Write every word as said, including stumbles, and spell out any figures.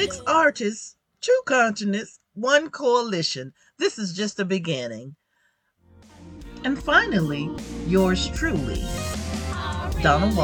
Six artists, two continents, one coalition. This is just the beginning. And finally, yours truly, Donna Wall.